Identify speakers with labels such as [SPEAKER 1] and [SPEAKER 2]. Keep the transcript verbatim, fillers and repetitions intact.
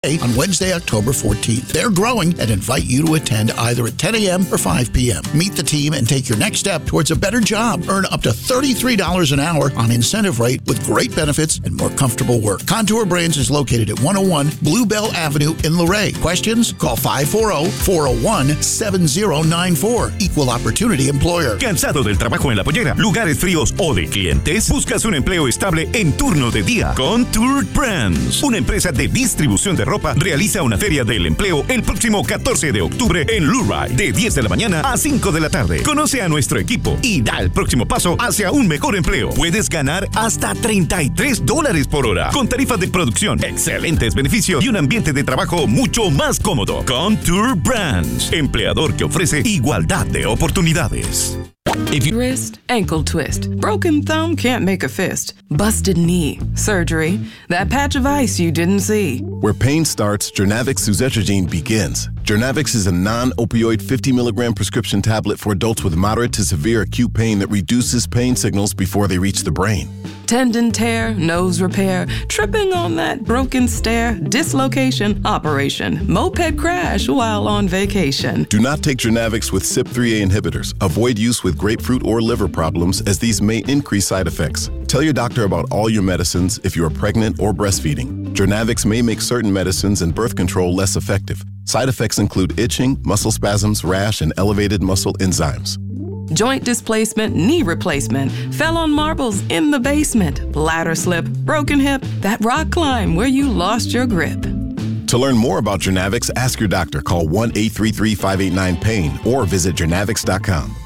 [SPEAKER 1] on Wednesday, October fourteenth. They're growing and invite you to attend either at ten a.m. or five p.m. Meet the team and take your next step towards a better job. Earn up to thirty-three dollars an hour on incentive rate with great benefits and more comfortable work. Contour Brands is located at one oh one Bluebell Avenue in Luray. Questions? Call five four zero, four zero one, seven zero nine four. Equal Opportunity Employer.
[SPEAKER 2] ¿Cansado del trabajo en la pollera, lugares fríos o de clientes? ¿Buscas un empleo estable en turno de día? Contour Brands, una empresa de distribución de ropa, realiza una feria del empleo el próximo catorce de octubre en Luray, de diez de la mañana a cinco de la tarde. Conoce a nuestro equipo y da el próximo paso hacia un mejor empleo. Puedes ganar hasta treinta y tres dólares por hora, con tarifas de producción, excelentes beneficios y un ambiente de trabajo mucho más cómodo. Contour Brands, empleador que ofrece igualdad de oportunidades.
[SPEAKER 3] If you wrist, ankle twist, broken thumb can't make a fist, busted knee, surgery, that patch of ice you didn't see.
[SPEAKER 4] Where pain starts, Jernavix suzetrigine begins. Jernavix is a non-opioid fifty milligram prescription tablet for adults with moderate to severe acute pain that reduces pain signals before they reach the brain.
[SPEAKER 3] Tendon tear, nose repair, tripping on that broken stair, dislocation, operation, moped crash while on vacation.
[SPEAKER 4] Do not take Jernavix with C Y P three A inhibitors. Avoid use with grapefruit or liver problems, as these may increase side effects. Tell your doctor about all your medicines if you are pregnant or breastfeeding. Jernavix may make certain medicines and birth control less effective. Side effects include itching, muscle spasms, rash, and elevated muscle enzymes.
[SPEAKER 3] Joint displacement, knee replacement, fell on marbles in the basement, ladder slip, broken hip, that rock climb where you lost your grip.
[SPEAKER 4] To learn more about Jernavix, ask your doctor. Call one eight three three, five eight nine, PAIN or visit Jernavix dot com.